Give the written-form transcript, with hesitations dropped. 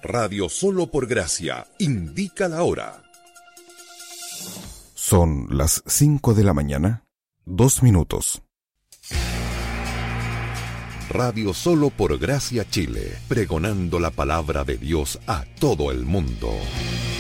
Radio Solo por Gracia indica la hora. Son las 5 de la mañana, 2 minutos. Radio Solo por Gracia Chile, pregonando la palabra de Dios a todo el mundo.